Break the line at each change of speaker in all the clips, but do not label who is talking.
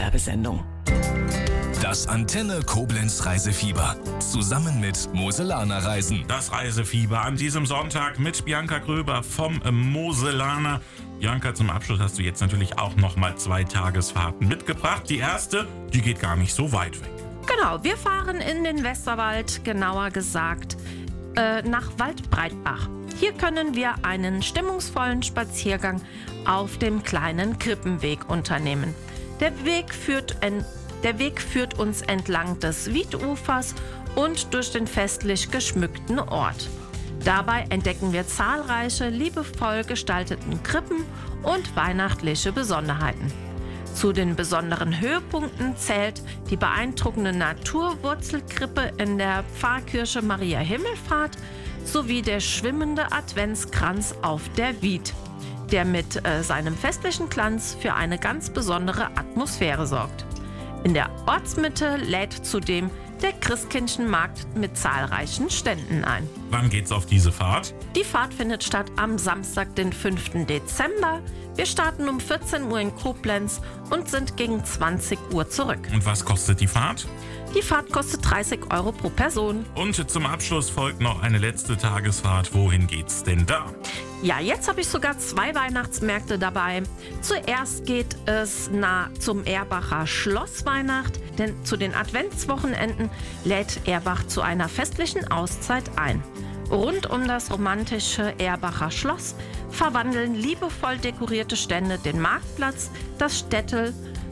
Werbesendung.
Das Antenne Koblenz Reisefieber. Zusammen mit Moselaner Reisen.
Das Reisefieber an diesem Sonntag mit Bianca Gröber vom Moselaner. Bianca, zum Abschluss hast du jetzt natürlich auch nochmal 2 Tagesfahrten mitgebracht. Die erste, die geht gar nicht so weit weg.
Genau, wir fahren in den Westerwald, genauer gesagt nach Waldbreitbach. Hier können wir einen stimmungsvollen Spaziergang auf dem kleinen Krippenweg unternehmen. Der Weg führt uns entlang des Wiedufers und durch den festlich geschmückten Ort. Dabei entdecken wir zahlreiche liebevoll gestalteten Krippen und weihnachtliche Besonderheiten. Zu den besonderen Höhepunkten zählt die beeindruckende Naturwurzelkrippe in der Pfarrkirche Maria Himmelfahrt sowie der schwimmende Adventskranz auf der Wied, der mit seinem festlichen Glanz für eine ganz besondere Atmosphäre sorgt. In der Ortsmitte lädt zudem der Christkindchenmarkt mit zahlreichen Ständen ein.
Wann geht's auf diese Fahrt?
Die Fahrt findet statt am Samstag, den 5. Dezember. Wir starten um 14 Uhr in Koblenz und sind gegen 20 Uhr zurück.
Und was kostet die Fahrt?
Die Fahrt kostet 30 € pro Person.
Und zum Abschluss folgt noch eine letzte Tagesfahrt. Wohin geht's denn da?
Ja, jetzt habe ich sogar 2 Weihnachtsmärkte dabei. Zuerst geht es zum Erbacher Schlossweihnacht, denn zu den Adventswochenenden lädt Erbach zu einer festlichen Auszeit ein. Rund um das romantische Erbacher Schloss verwandeln liebevoll dekorierte Stände den Marktplatz, das Städtel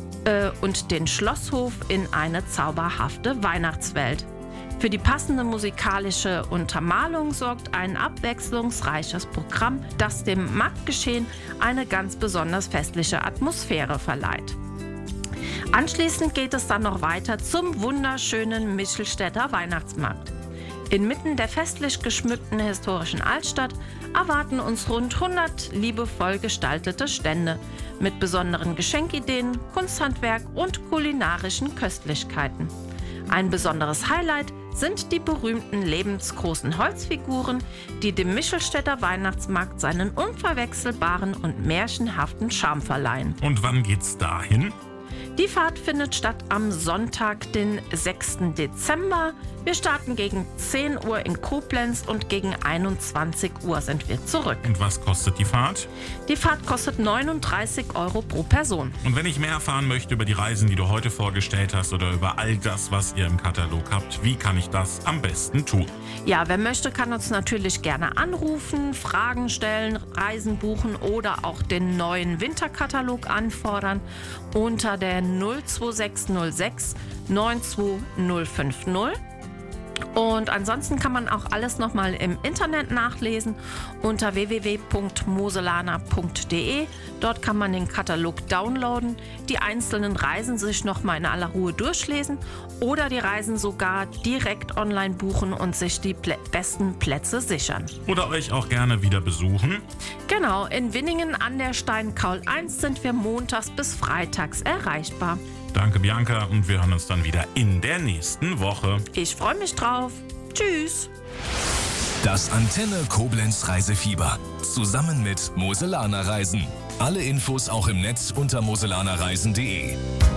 und den Schlosshof in eine zauberhafte Weihnachtswelt. Für die passende musikalische Untermalung sorgt ein abwechslungsreiches Programm, das dem Marktgeschehen eine ganz besonders festliche Atmosphäre verleiht. Anschließend geht es dann noch weiter zum wunderschönen Michelstädter Weihnachtsmarkt. Inmitten der festlich geschmückten historischen Altstadt erwarten uns rund 100 liebevoll gestaltete Stände mit besonderen Geschenkideen, Kunsthandwerk und kulinarischen Köstlichkeiten. Ein besonderes Highlight sind die berühmten lebensgroßen Holzfiguren, die dem Michelstädter Weihnachtsmarkt seinen unverwechselbaren und märchenhaften Charme verleihen.
Und wann geht's dahin?
Die Fahrt findet statt am Sonntag, den 6. Dezember. Wir starten gegen 10 Uhr in Koblenz und gegen 21 Uhr sind wir zurück.
Und was kostet die Fahrt?
Die Fahrt kostet 39 € pro Person.
Und wenn ich mehr erfahren möchte über die Reisen, die du heute vorgestellt hast oder über all das, was ihr im Katalog habt, wie kann ich das am besten tun?
Ja, wer möchte, kann uns natürlich gerne anrufen, Fragen stellen, Reisen buchen oder auch den neuen Winterkatalog anfordern unter der 02606 92050. Und ansonsten kann man auch alles nochmal im Internet nachlesen unter www.moselaner.de. Dort kann man den Katalog downloaden, die einzelnen Reisen sich nochmal in aller Ruhe durchlesen oder die Reisen sogar direkt online buchen und sich die besten Plätze sichern.
Oder euch auch gerne wieder besuchen.
Genau, in Winningen an der Steinkaul 1 sind wir montags bis freitags erreichbar.
Danke, Bianca, und wir hören uns dann wieder in der nächsten Woche.
Ich freue mich drauf. Tschüss.
Das Antenne Koblenz Reisefieber. Zusammen mit Moselaner Reisen. Alle Infos auch im Netz unter moselanerreisen.de.